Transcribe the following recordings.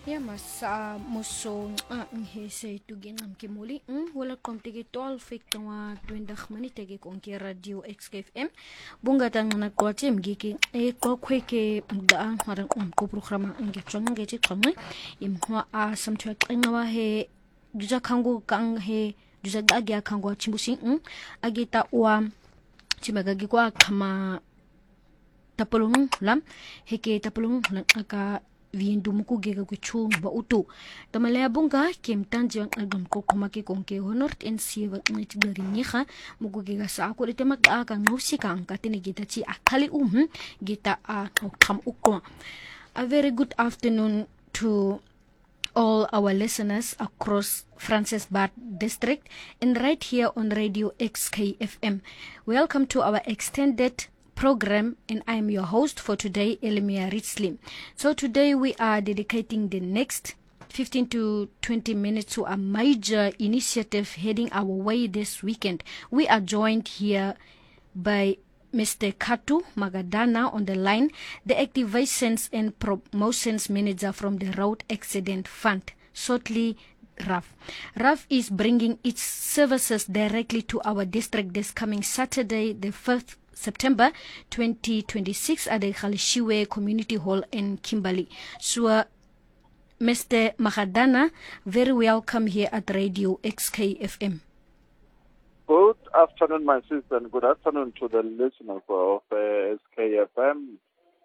Ya mas muso ngese tuginam ke muli wala komtege 12 tawa 20 minute ke konke radio XFM bunga tangana kwati mgiki kwa kweke mga harang ko programa nge chonga nge chonga imwa samtwa qenwa he juja kangu kang he juja gagya kangu chimbusi agita wa chimagagi kwa kama tapulung lam heke tapulung aka vindu muku gega kuchu ba utu tamalaya bunga kem tanji ang album ko kumaki konke honor and siva ngit gari niha muku gega sa ako ite mag-aka musika ang katini gita chi akali gita kam ukwa. A very good afternoon to all our listeners across Francis Bar District and right here on Radio XKFM. Welcome to our extended program, and I'm your host for today, Elimia Ritzli. So today we are dedicating the next 15 to 20 minutes to a major initiative heading our way this weekend. We are joined here by Mr. Katu Magadana on the line, the Activations and Promotions Manager from the Road Accident Fund, shortly RAF. RAF is bringing its services directly to our district this coming Saturday, the 1st September 2026 at the Khalishiwe Community Hall in Kimberley. So, Mr. Magadana, very welcome here at Radio XKFM. Good afternoon, my sister, and good afternoon to the listeners of SKFM.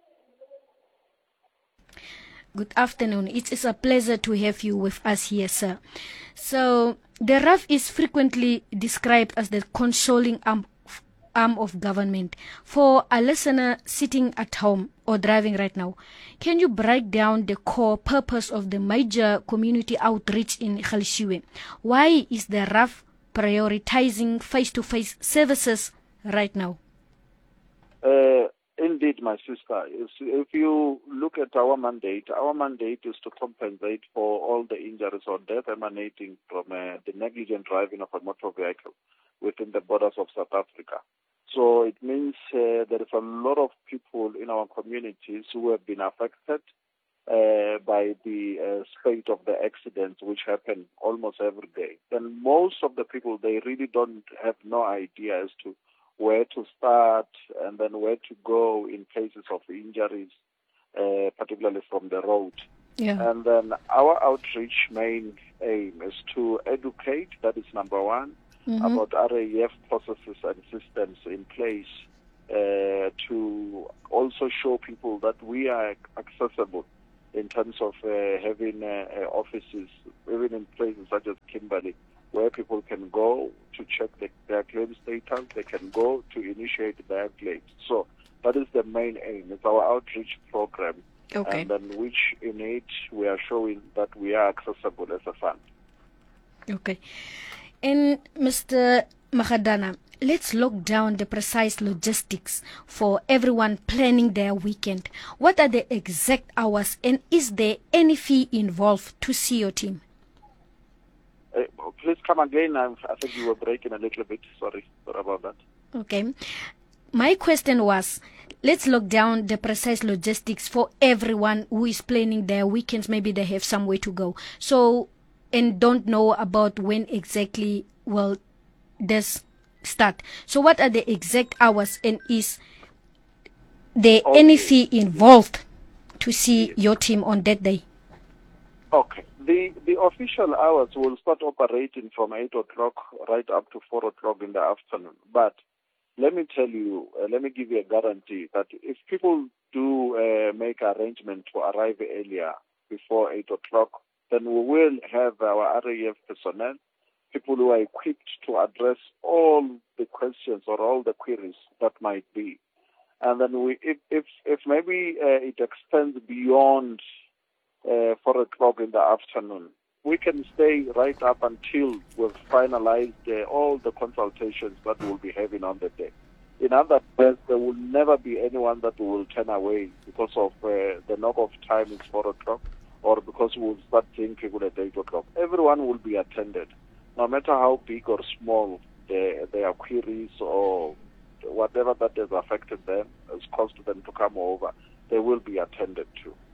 Good afternoon. It is a pleasure to have you with us here, sir. So, the RAF is frequently described as the consoling arm of government. For a listener sitting at home or driving right now, can you break down the core purpose of the major community outreach in Khalishiwe? Why is the RAF prioritizing face-to-face services right now? Indeed, my sister. If you look at our mandate is to compensate for all the injuries or death emanating from the negligent driving of a motor vehicle within the borders of South Africa. So it means there is a lot of people in our communities who have been affected by the spate of the accidents which happen almost every day. Then most of the people, they really don't have no idea as to where to start and then where to go in cases of injuries, particularly from the road. Yeah. And then our outreach main aim is to educate, that is number one, about RAF processes and systems in place to also show people that we are accessible in terms of having offices, even in places such as Kimberley, where people can go to check their claim status, they can go to initiate their claims. So that is the main aim. It's our outreach program. Okay. And then which in it we are showing that we are accessible as a fund. Okay. And Mr. Magadana, let's lock down the precise logistics for everyone planning their weekend. What are the exact hours, and is there any fee involved to see your team? Please come again. I think you were breaking a little bit. Sorry about that. Okay. My question was, let's lock down the precise logistics for everyone who is planning their weekends. Maybe they have somewhere to go. So, and don't know about when exactly will this start. So what are the exact hours, and is there any fee involved to see your team on that day? Okay. The official hours will start operating from 8 o'clock right up to 4 o'clock in the afternoon. But let me tell you, let me give you a guarantee that if people do make arrangement to arrive earlier before 8 o'clock, then we will have our RAF personnel, people who are equipped to address all the questions or all the queries that might be. And then if maybe it extends beyond 4 o'clock in the afternoon, we can stay right up until we've finalized all the consultations that we'll be having on the day. In other words, there will never be anyone that will turn away because of the knock-off time is 4 o'clock, or because we'll start seeing people at 8 o'clock. Everyone will be attended, no matter how big or small their queries or whatever that has affected them, has caused them to come over, they will be attended to.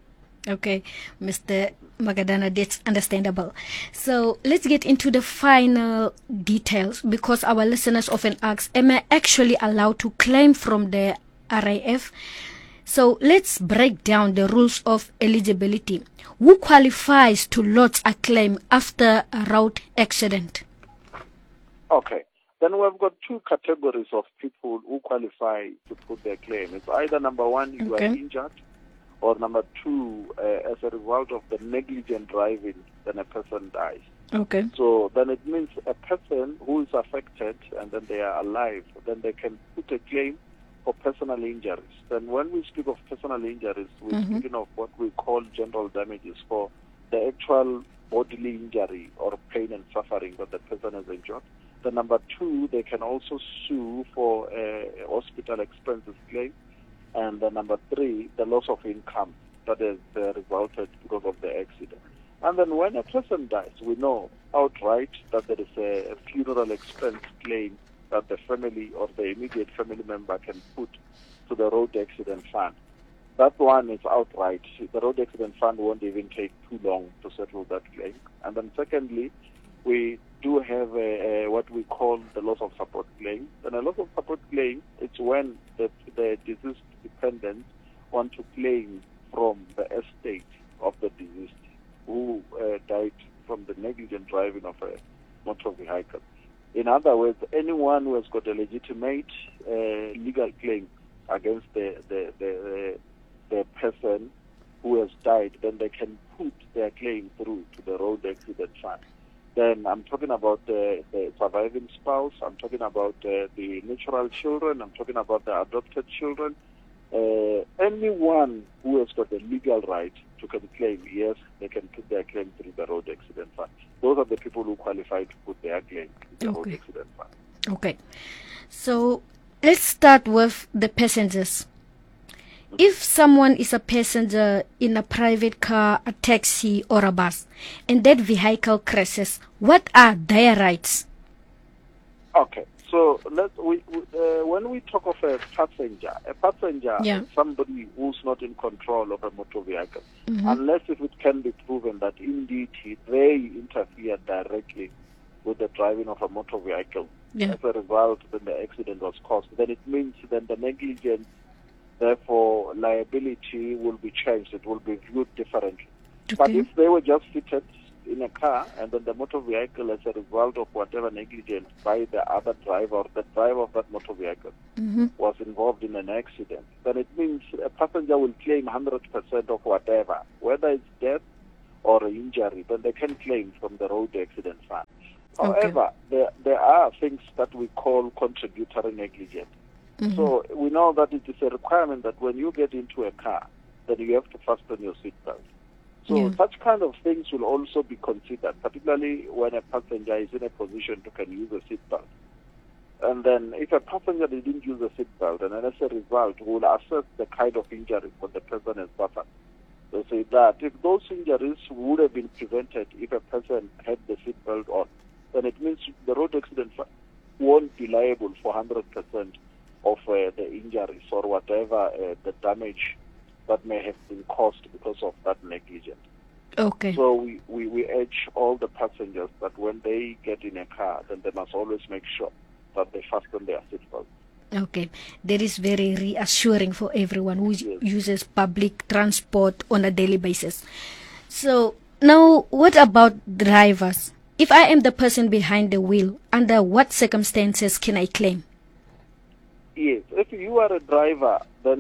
Okay, Mr. Magadana, that's understandable. So let's get into the final details because our listeners often ask, am I actually allowed to claim from the RAF? So let's break down the rules of eligibility. Who qualifies to lodge a claim after a road accident? Okay. Then we've got two categories of people who qualify to put their claim. It's either number one, you are injured, or number two, as a result of the negligent driving, then a person dies. Okay. So then it means a person who is affected and then they are alive, then they can put a claim for personal injuries. Then when we speak of personal injuries, we're speaking of what we call general damages for the actual bodily injury or pain and suffering that the person has endured. The number two, they can also sue for a hospital expenses claim. And the number three, the loss of income that has resulted because of the accident. And then when a person dies, we know outright that there is a funeral expense claim that the family or the immediate family member can put to the road accident fund. That one is outright. The road accident fund won't even take too long to settle that claim. And then secondly, we do have what we call the loss of support claim. And a loss of support claim, it's when the deceased dependents want to claim from the estate of the deceased who died from the negligent driving of a motor vehicle. In other words, anyone who has got a legitimate legal claim against the person who has died, then they can put their claim through to the road accident fund. Then I'm talking about the surviving spouse, I'm talking about the natural children, I'm talking about the adopted children. Anyone who has got a legal right to claim, yes, they can put their claim through the road accident fund. Those are the people who qualify to put their claim through the road accident fund. Okay. So let's start with the passengers. If someone is a passenger in a private car, a taxi, or a bus, and that vehicle crashes, what are their rights? Okay, so when we talk of a passenger is somebody who's not in control of a motor vehicle, unless if it can be proven that indeed they interfered directly with the driving of a motor vehicle. As a result, then the accident was caused. Then it means then the negligence, therefore liability will be changed. It will be viewed differently. Okay. But if they were just seated in a car and then the motor vehicle, as a result of whatever negligence by the other driver or the driver of that motor vehicle was involved in an accident, then it means a passenger will claim 100% of whatever, whether it's death or injury, then they can claim from the road accident fund. However, there are things that we call contributory negligence. So we know that it is a requirement that when you get into a car, then you have to fasten your seatbelt. So such kind of things will also be considered, particularly when a passenger is in a position to can use a seatbelt. And then if a passenger didn't use a seatbelt, and then as a result, we will assess the kind of injuries that the person has suffered. They say that if those injuries would have been prevented if a person had the seatbelt on, then it means the road accident won't be liable for 100% of the injuries or whatever the damage that may have been caused because of that negligence. Okay. So we urge all the passengers that when they get in a car, then they must always make sure that they fasten their seatbelt. Okay. That is very reassuring for everyone who uses public transport on a daily basis. So now, what about drivers? If I am the person behind the wheel, under what circumstances can I claim? Yes, if you are a driver, then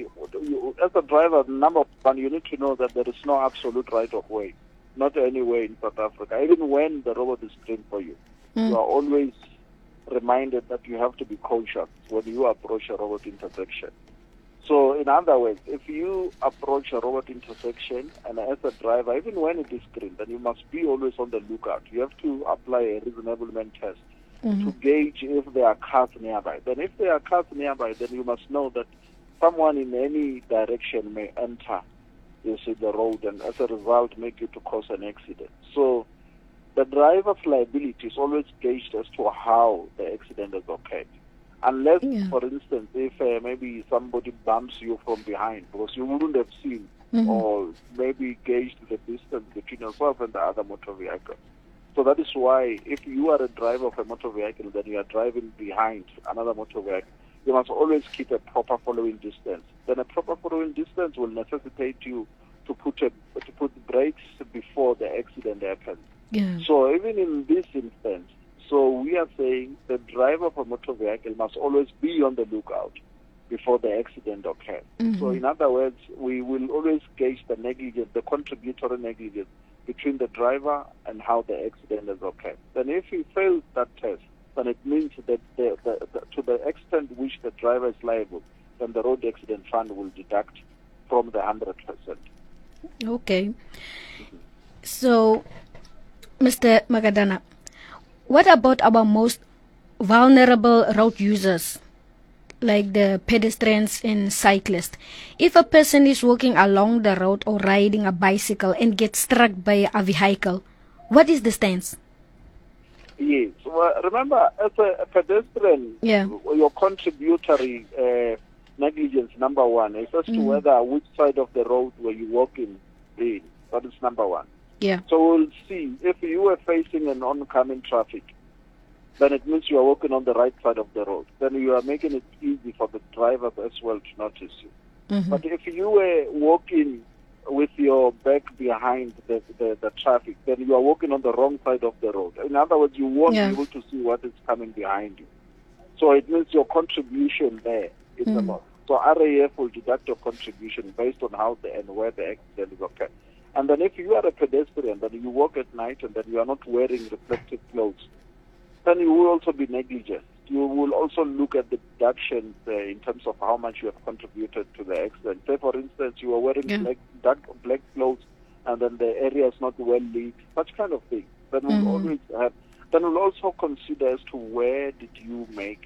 as a driver, number one, you need to know that there is no absolute right of way, not any way in South Africa. Even when the robot is trained for you, you are always reminded that you have to be cautious when you approach a robot intersection. So, in other words, if you approach a robot intersection, and as a driver, even when it is green, then you must be always on the lookout. You have to apply a reasonableness test to gauge if there are cars nearby. Then if there are cars nearby, then you must know that someone in any direction may enter the road and as a result make you to cause an accident. So the driver's liability is always gauged as to how the accident has occurred. Unless, for instance, if maybe somebody bumps you from behind, because you wouldn't have seen or maybe gauge the distance between yourself and the other motor vehicle. So that is why if you are a driver of a motor vehicle, then you are driving behind another motor vehicle, you must always keep a proper following distance. Then a proper following distance will necessitate you to put brakes before the accident happens. Yeah. So even in this instance, so we are saying the driver of a motor vehicle must always be on the lookout before the accident occurs. So in other words, we will always gauge the negligence, the contributory negligence between the driver and how the accident has occurred. Then if he fails that test, then it means that to the extent which the driver is liable, then the road accident fund will deduct from the 100%. Okay. So, Mr. Magadana, what about our most vulnerable road users, like the pedestrians and cyclists? If a person is walking along the road or riding a bicycle and gets struck by a vehicle, what is the stance? Yes. Well, remember, as a pedestrian, your contributory negligence, number one, is as to whether which side of the road were you walking in. That is number one. Yeah. So we'll see. If you were facing an oncoming traffic, then it means you are walking on the right side of the road. Then you are making it easy for the driver as well to notice you. But if you were walking with your back behind the traffic, then you are walking on the wrong side of the road. In other words, you won't be able to see what is coming behind you. So it means your contribution there is a lot. So RAF will deduct your contribution based on how and where the accident is occurred. And then if you are a pedestrian, then you walk at night and then you are not wearing reflective clothes, then you will also be negligent. You will also look at the deductions in terms of how much you have contributed to the accident. Say, for instance, you are wearing black clothes and then the area is not well lit, such kind of thing. Then we'll always have. Then we'll also consider as to where did you make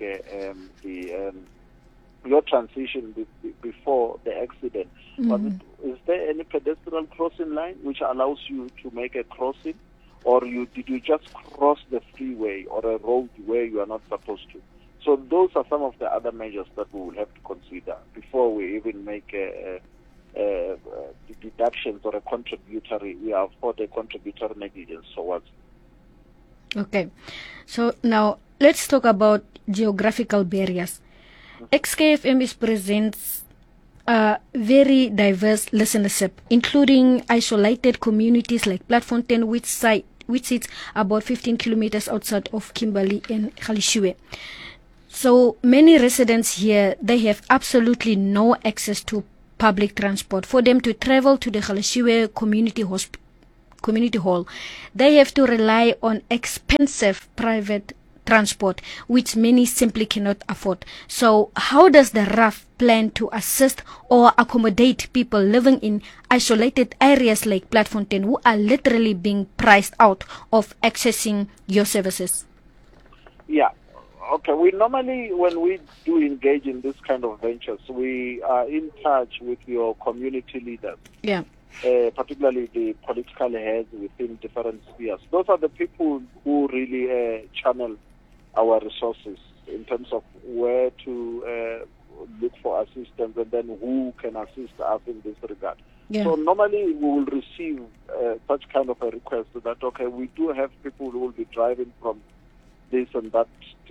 your transition before the accident. Is there any pedestrian crossing line which allows you to make a crossing? Or did you just cross the freeway or a road where you are not supposed to? So those are some of the other measures that we will have to consider before we even make deductions or a contributory negligence towards. Okay. So now let's talk about geographical barriers. XKFM presents a very diverse listenership, including isolated communities like Platfontein, which sits about 15 kilometers outside of Kimberley and Galeshewe. So many residents here, they have absolutely no access to public transport. For them to travel to the Galeshewe community hall, they have to rely on expensive private transport, which many simply cannot afford. So how does the RAF plan to assist or accommodate people living in isolated areas like Platfontein who are literally being priced out of accessing your services? Yeah. Okay. We normally, when we do engage in this kind of ventures, we are in touch with your community leaders. Yeah. Particularly the political heads within different spheres. Those are the people who really channel our resources in terms of where to look for assistance and then who can assist us in this regard. Yeah. So normally we will receive such kind of a request that, okay, we do have people who will be driving from this and that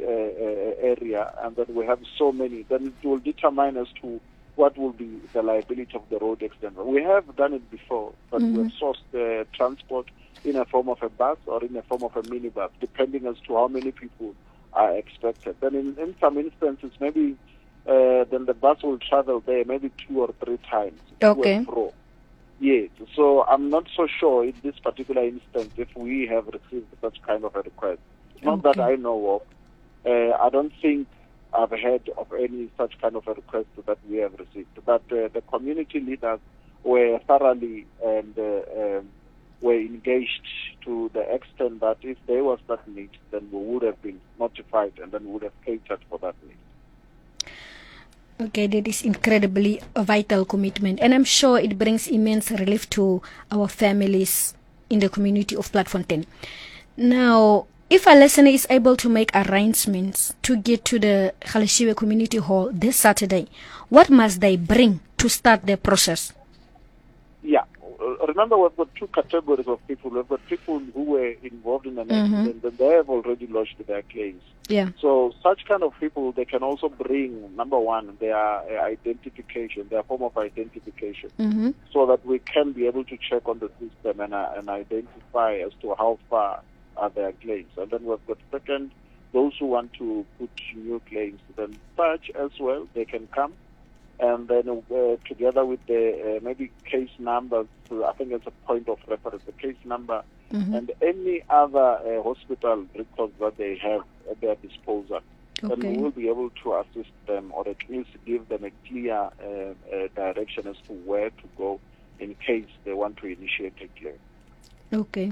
area, and then we have so many, then it will determine as to what will be the liability of the road accident. We have done it before, but we have sourced the transport in a form of a bus or in a form of a minibus, depending as to how many people are expected. Then in some instances, maybe then the bus will travel there maybe 2 or 3 times. Okay. Yes. So I'm not so sure in this particular instance if we have received such kind of a request. Not that I know of. I don't think I've heard of any such kind of a request that we have received. But the community leaders were thoroughly and were engaged to the extent that if there was that need, then we would have been notified and then would have catered for that need. Okay, that is incredibly a vital commitment, and I'm sure it brings immense relief to our families in the community of Platfontein. Now, if a listener is able to make arrangements to get to the Galeshewe Community Hall this Saturday, what must they bring to start the process? Yeah. Remember, we've got two categories of people. We've got people who were involved in an accident and they have already lodged their claims. Yeah. So such kind of people, they can also bring, number one, their identification, their form of identification, so that we can be able to check on the system and identify as to how far are their claims. And then we've got second, those who want to put new claims, then such as well, they can come. And then together with the maybe case numbers, I think it's a point of reference, the case number, and any other hospital records that they have at their disposal. Then we will be able to assist them, or at least give them a clear direction as to where to go in case they want to initiate a claim. Okay.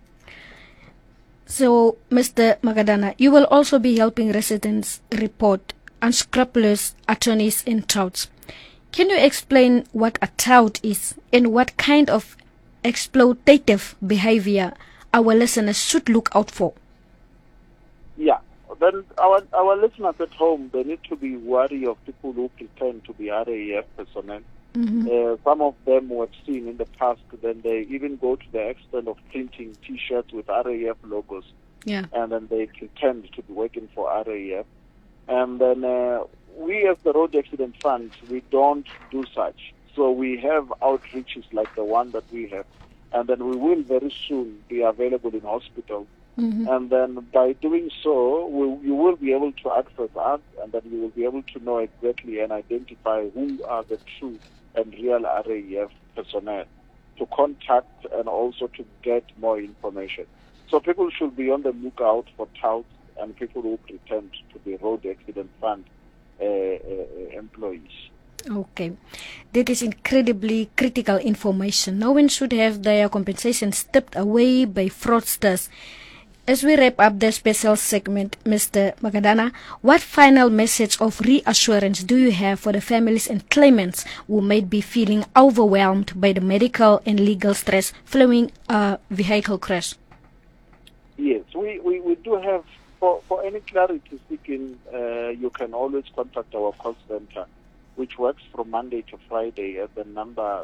So, Mr. Magadana, you will also be helping residents report unscrupulous attorneys in touts. Can you explain what a tout is and what kind of exploitative behavior our listeners should look out for? Yeah, then our listeners at home, they need to be wary of people who pretend to be RAF personnel. Some of them we've seen in the past, then they even go to the extent of printing T-shirts with RAF logos. Yeah. And then they pretend to be working for RAF. And then we as the Road Accident Fund, we don't do such. So we have outreaches like the one that we have. And then we will very soon be available in hospitals. And then by doing so, you will be able to access us, and then you will be able to know exactly and identify who are the true and real RAF personnel to contact and also to get more information. So people should be on the lookout for touts and people who pretend to be Road Accident Fund employees. Okay. That is incredibly critical information. No one should have their compensation stripped away by fraudsters. As we wrap up the special segment, Mr. Magadana, what final message of reassurance do you have for the families and claimants who might be feeling overwhelmed by the medical and legal stress following a vehicle crash? Yes, we do have, for any clarity seeking, you can always contact our call center, which works from Monday to Friday at the number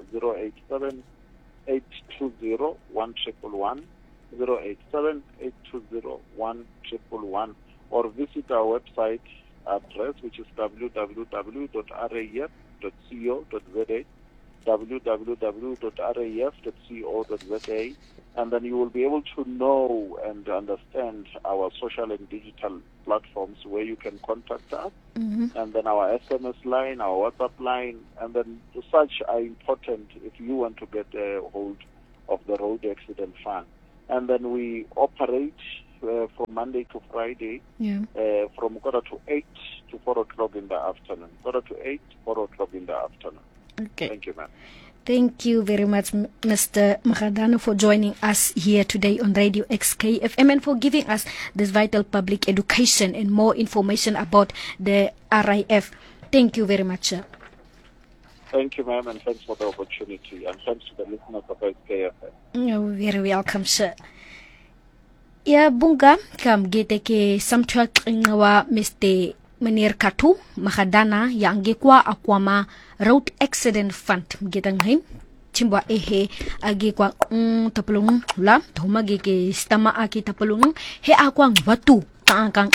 087-820-1111, 087-820-1111, or visit our website address, which is www.raf.co.za, www.raf.co.za, and then you will be able to know and understand our social and digital platforms where you can contact us, and then our SMS line, our WhatsApp line, and then such are important if you want to get a hold of the Road Accident Fund. And then we operate from Monday to Friday, from 8:15 to 4 o'clock in the afternoon. 8:15 to 4 o'clock in the afternoon. Okay. Thank you, ma'am. Thank you very much, Mr. Magadana, for joining us here today on Radio XKFM and for giving us this vital public education and more information about the RIF. Thank you very much, sir. Thank you, ma'am, and thanks for the opportunity, and thanks to the listeners of XKFM. You're very welcome, sir. Ya bunga kam gete ke samtrak ngawa Mr. Meneer Katu Magadana yang gekwa akwama Road Accident Fund getang him chimba ehe agi kwa tapulung la thoma ge stama aki tapulung he akwang watu kang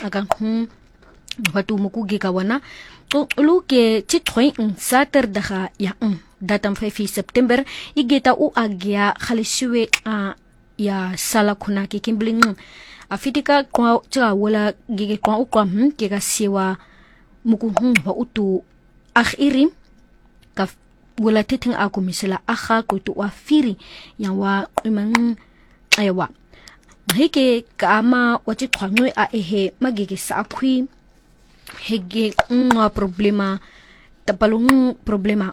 watu muku ge kawana to lu ke chithoy sater daha ya datam 5 September igeta u agya khaliswe ya sala kuna ke kimbling afitika kwa cha wala gige kwa ukwa ke ga siwa muku wa utu akhiri ka wala teteng aku misala akha ko tu afiri yang wa imang aywa heke kama wachi khwanwe a ehe magige sa akhui hege problema tapalung problema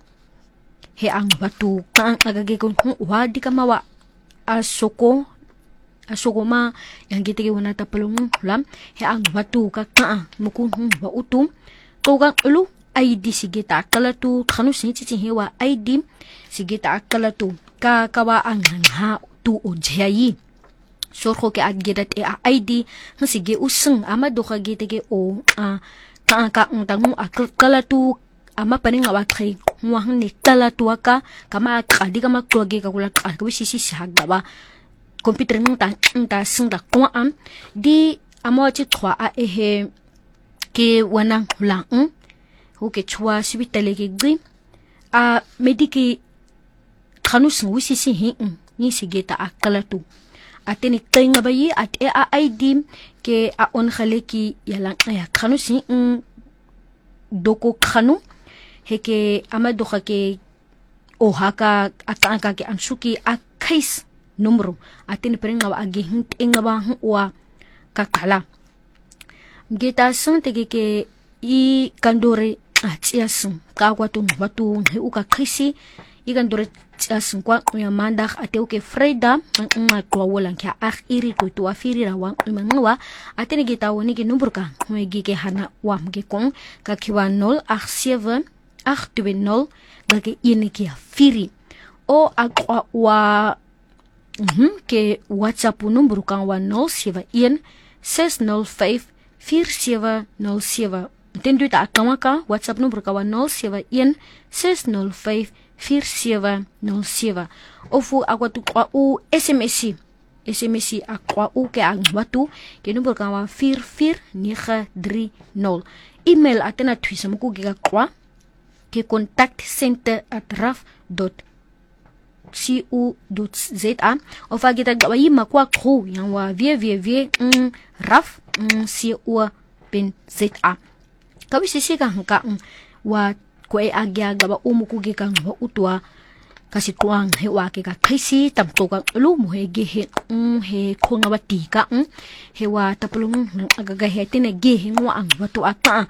he ang batu kang agage ko wa di kama wa asoko ma yang kita ke wana tapalung lam he ang batu ka muku wa utum to ga ulu ID sigita kalatu khanu sinchi hewa ID sigita kalatu ka kawa ang ha tu ojhayi sorho ke adgedat e ID sige useng amado ka gite ke o ka tangu kalatu ama paning wa khay ngwang ni tala tuaka kama qadi kama kloge ka kula ka wisisi sagda ba computer ng ta singda kwa am di amo chi thwa a ehe ke wanang hulang ho ke chwa sibitale ke gri a mediki khanus wisisi hi ni sigeta akala tu ateni tlinga bayi at a ID ke a on khaleki yalang ya khanus hi doko khanu heke amadoka ke ohaka atanga ke ansuki a case numero atini peringa wa agi hinga ba wa kakala geta sante ke I kandore atiasun ka kwa tu watu he uka case I kandore atiasun kwa ya mandak ateu ke freda nga kwa wala kya iri ko tu afiri rawa manwa atini geta woni ke numero ka ngegi ke hana wa mge kong ka kiwa 087 820 gage yene kia firi o akwa wa ke WhatsApp number kan wa 071 605 4707 tendu ta akamaka WhatsApp number ka wa 071 605 4707 ofu akwa tu kwa u SMS akwa u ke ang watu ke number kan wa 44930 email atena twisa muku giga kwa ke contactcenter@raf.co.za of agita gawayi makwa kho yang wa raf.co.za kawisi ka hanka wa kwe agya gaba umuku giga wa utwa kasi tuang he wa ke ka kaisi tamto ka lu mo he ge he khonga wati ka he wa tapulung agaga he tene ge he ngwa ang watu ata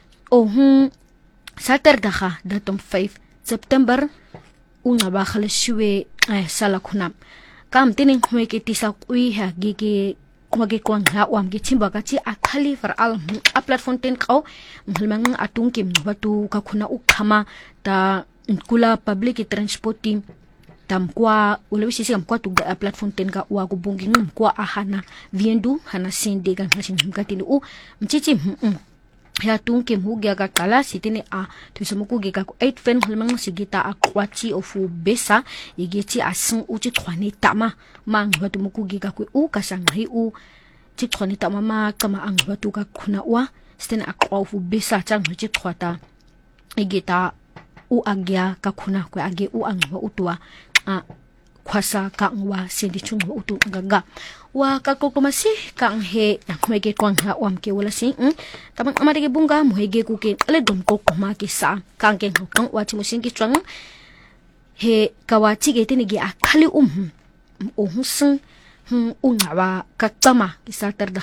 Saturday datum 5 September unga ba khala shwe sala khunam kam tining hwe ke tisa kui ha ge kwage kwang ha wam ge chimba ka chi akhali far al a platform ten qaw mhalmang atung kim batu ka khuna ukhama ta kula public transport team tam kwa ulewisi kam kwa tu platform ten ka wa ku bungi ngum kwa ahana viendu hana sinde kan hasin mkatini mchichi ya tungke mugia ka kala sitini a tusamuku ge ka 8 fen halmang sigita akwachi ofu besa igeti asung uchi thwani tama mang batu muku ge ka ku kasang hi chi thwani tama ma kama ang batu ka khuna wa sitini akwa ofu besa chang chi thwata igeta agya ka khuna ku age ang wa utwa a kwasa ka ngwa sindi chung wa utu gaga wa kakokomasi kang he mwege kwang ha wam ke wala sing tamang amade ke bunga mwege ku ke ale dom ko ma ke sa kang ke kang wa chi musin ki twang he kawachi ge tini ge akhali sung unga wa ka tama ki sa tar